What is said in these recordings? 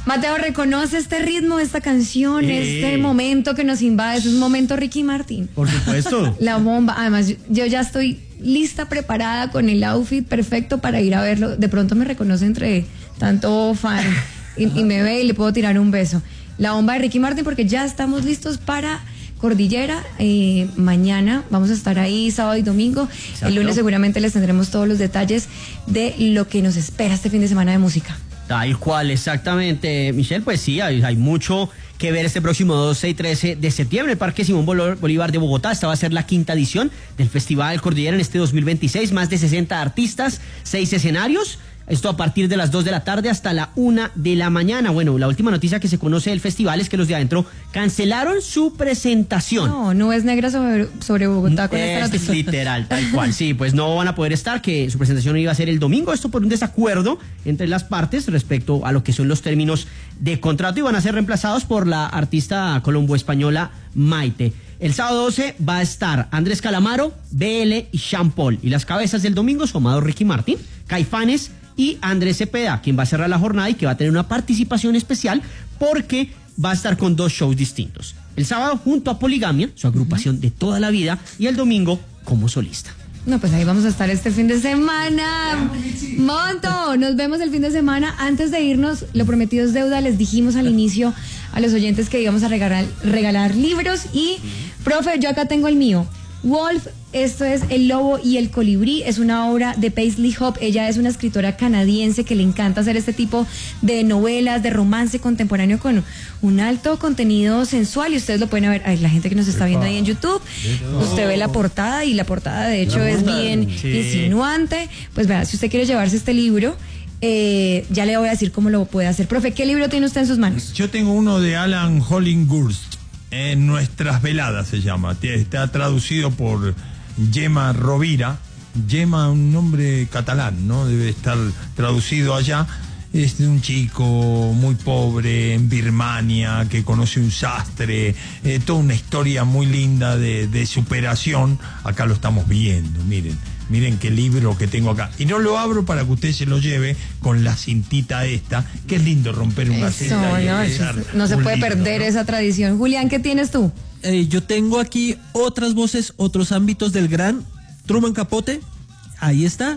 Mateo, ¿reconoce este ritmo, esta canción, este momento que nos invade? Es un momento Ricky Martin. Por supuesto. La bomba. Además, yo ya estoy lista, preparada, con el outfit perfecto para ir a verlo. De pronto me reconoce entre tanto fan y me ve y le puedo tirar un beso. La bomba de Ricky Martin, porque ya estamos listos para Cordillera. Mañana vamos a estar ahí, sábado y domingo. Exacto. El lunes seguramente les tendremos todos los detalles de lo que nos espera este fin de semana de música. Tal cual, exactamente, Michelle. Pues sí, hay mucho que ver este próximo 12 y 13 de septiembre. El Parque Simón Bolívar de Bogotá. Esta va a ser la 5ª edición del Festival Cordillera en este 2026. Más de 60 artistas, 6 escenarios. Esto a partir de las 2 de la tarde hasta la 1 de la mañana. Bueno, la última noticia que se conoce del festival es que los de adentro cancelaron su presentación. No, nubes negras sobre Bogotá con esta noticia. Literal, tal cual. Sí, pues no van a poder estar, que su presentación iba a ser el domingo. Esto por un desacuerdo entre las partes respecto a lo que son los términos de contrato, y van a ser reemplazados por la artista colombo-española Maite. El sábado 12 va a estar Andrés Calamaro, BL y Sean Paul. Y las cabezas del domingo son Amado Ricky Martin, Caifanes y Andrés Cepeda, quien va a cerrar la jornada y que va a tener una participación especial porque va a estar con 2 shows distintos. El sábado junto a Poligamia, su agrupación de toda la vida, y el domingo como solista. No, pues ahí vamos a estar este fin de semana. Monto, nos vemos el fin de semana. Antes de irnos, lo prometido es deuda. Les dijimos al inicio a los oyentes que íbamos a regalar libros. Y, profe, yo acá tengo el mío. Wolf, esto es El lobo y el colibrí, es una obra de Paisley Hope. Ella es una escritora canadiense que le encanta hacer este tipo de novelas, de romance contemporáneo con un alto contenido sensual, y ustedes lo pueden ver. Ay, la gente que nos está viendo ahí en YouTube, usted ve la portada, y la portada de hecho es bien insinuante. Pues vea, si usted quiere llevarse este libro, ya le voy a decir cómo lo puede hacer. Profe, ¿qué libro tiene usted en sus manos? Yo tengo uno de Alan Hollingworth. En Nuestras Veladas se llama. Está traducido por Gemma Rovira. Gemma, un nombre catalán, ¿no? Debe estar traducido allá. Es de un chico muy pobre en Birmania que conoce un sastre. Toda una historia muy linda de superación. Acá lo estamos viendo, miren. Miren qué libro que tengo acá. Y no lo abro para que usted se lo lleve con la cintita esta, que es lindo romper una cinta. No se puede perder esa tradición. Julián, ¿qué tienes tú? Yo tengo aquí otras voces, otros ámbitos del gran Truman Capote. Ahí está.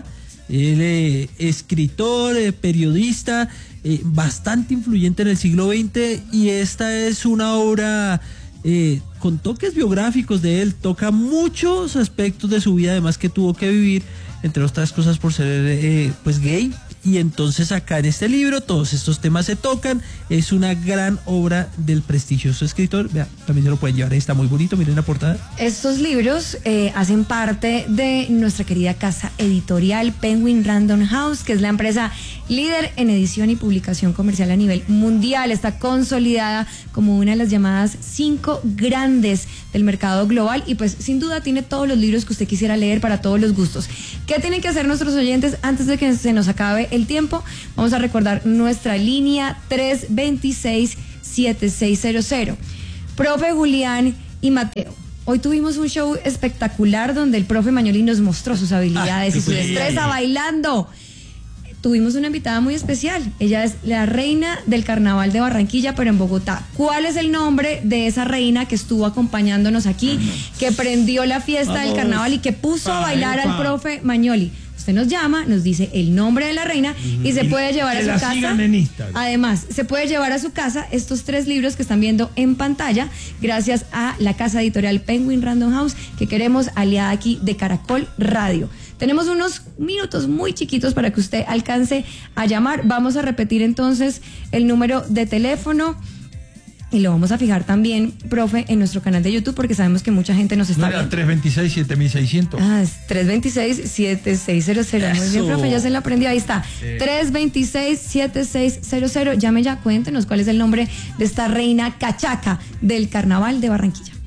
Él, escritor, periodista, bastante influyente en el siglo XX, y esta es una obra con toques biográficos de él. Toca muchos aspectos de su vida, además que tuvo que vivir, entre otras cosas, por ser pues gay. Y entonces acá en este libro todos estos temas se tocan. Es una gran obra del prestigioso escritor. Vea, también se lo pueden llevar, ahí está muy bonito, miren la portada. Estos libros hacen parte de nuestra querida casa editorial Penguin Random House, que es la empresa líder en edición y publicación comercial a nivel mundial. Está consolidada como una de las llamadas 5 grandes del mercado global, y pues sin duda tiene todos los libros que usted quisiera leer para todos los gustos. ¿Qué tienen que hacer nuestros oyentes antes de que se nos acabe el tiempo? Vamos a recordar nuestra línea 326-7600. Profe Julián y Mateo, hoy tuvimos un show espectacular donde el profe Magnoli nos mostró sus habilidades y su destreza bailando. Tuvimos una invitada muy especial. Ella es la reina del carnaval de Barranquilla, pero en Bogotá. ¿Cuál es el nombre de esa reina que estuvo acompañándonos aquí, que prendió la fiesta del carnaval y que puso a bailar al profe Magnoli? Usted nos llama, nos dice el nombre de la reina y se puede llevar a su casa. Además, se puede llevar a su casa estos 3 libros que están viendo en pantalla, gracias a la casa editorial Penguin Random House, que queremos aliada aquí de Caracol Radio. Tenemos unos minutos muy chiquitos para que usted alcance a llamar. Vamos a repetir entonces el número de teléfono. Y lo vamos a fijar también, profe, en nuestro canal de YouTube, porque sabemos que mucha gente nos está viendo. 326-7600. Ah, es 326-7600. Muy bien, profe, ya se lo aprendió. Ahí está. Sí. 326-7600. Llame ya, cuéntenos cuál es el nombre de esta reina cachaca del carnaval de Barranquilla.